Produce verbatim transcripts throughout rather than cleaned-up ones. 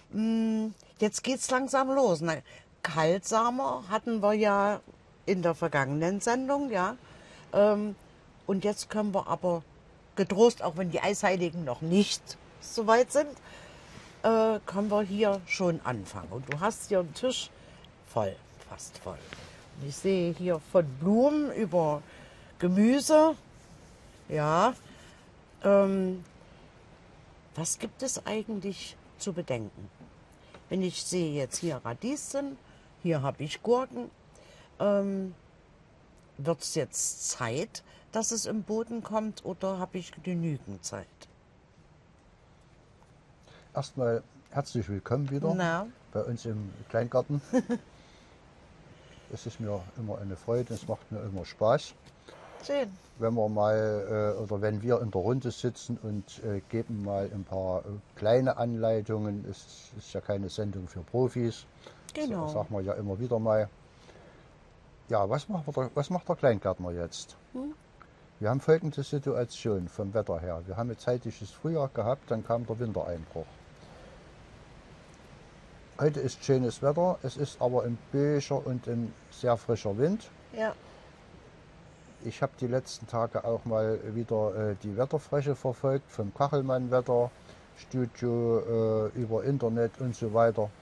Mm, Jetzt geht's langsam los. Ne? Kaltsamer hatten wir ja in der vergangenen Sendung, ja. Ähm, und jetzt können wir aber getrost, auch wenn die Eisheiligen noch nicht so weit sind, äh, können wir hier schon anfangen. Und du hast hier einen Tisch voll, fast voll. Und ich sehe hier von Blumen über Gemüse, ja. Ähm, was gibt es eigentlich zu bedenken? Wenn ich sehe jetzt hier Radieschen, hier habe ich Gurken, ähm, wird es jetzt Zeit, dass es im Boden kommt oder habe ich genügend Zeit? Erstmal herzlich willkommen wieder Na, bei uns im Kleingarten. Es ist mir immer eine Freude, es macht mir immer Spaß, schön. wenn wir mal äh, oder wenn wir in der Runde sitzen und äh, geben mal ein paar äh, kleine Anleitungen. Es ist ja keine Sendung für Profis, so, Genau. sagen wir ja immer wieder mal. Ja, was macht, der, was macht der Kleingärtner jetzt? Hm? Wir haben folgende Situation vom Wetter her. Wir haben ein zeitliches Frühjahr gehabt, dann kam der Wintereinbruch. Heute ist schönes Wetter, es ist aber ein böiger und ein sehr frischer Wind. Ja. Ich habe die letzten Tage auch mal wieder äh, die Wetterfläche verfolgt, vom Kachelmann Wetter, Studio, äh, über Internet und so weiter.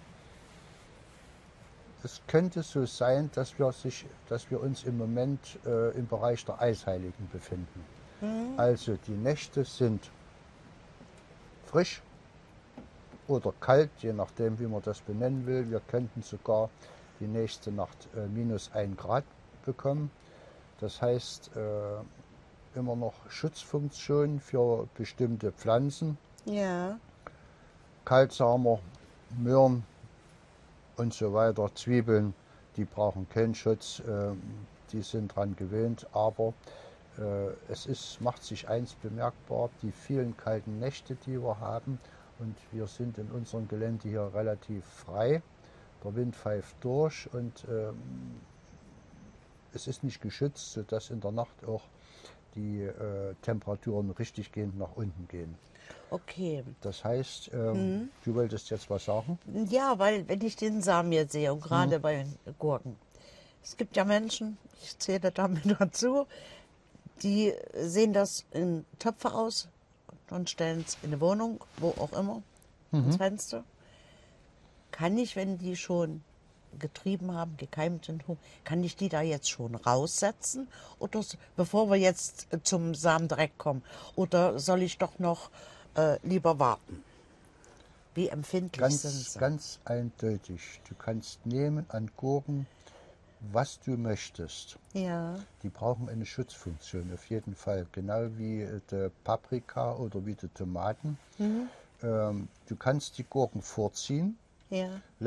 Es könnte so sein, dass wir, sich, dass wir uns im Moment äh, im Bereich der Eisheiligen befinden. Hm? Also die Nächte sind frisch oder kalt, je nachdem, wie man das benennen will. Wir könnten sogar die nächste Nacht äh, minus ein Grad bekommen. Das heißt, äh, immer noch Schutzfunktion für bestimmte Pflanzen, Ja. Kaltsamer, Möhren und so weiter, Zwiebeln, die brauchen keinen Schutz, äh, die sind dran gewöhnt, aber äh, es ist, macht sich eins bemerkbar, die vielen kalten Nächte, die wir haben, und wir sind in unserem Gelände hier relativ frei, der Wind pfeift durch und ähm, es ist nicht geschützt, sodass in der Nacht auch die äh, Temperaturen richtiggehend nach unten gehen. Okay. Das heißt, ähm, Hm? du wolltest jetzt was sagen? Ja, weil wenn ich den Samen jetzt sehe und Hm. gerade bei den Gurken, es gibt ja Menschen, ich zähle damit dazu, die sehen das in Töpfe aus und stellen es in eine Wohnung, wo auch immer, ans Mhm. Fenster. Kann ich, wenn die schon getrieben haben, gekeimt sind, kann ich die da jetzt schon raussetzen? Oder s- bevor wir jetzt zum Samen direkt kommen? Oder soll ich doch noch äh, lieber warten? Wie empfindlich sind Ganz, sie? ganz eindeutig. Du kannst nehmen an Gurken, was du möchtest. Ja, Die brauchen eine Schutzfunktion auf jeden Fall, genau wie äh, die Paprika oder wie die Tomaten. mhm. Ähm, du kannst die Gurken vorziehen, Ja,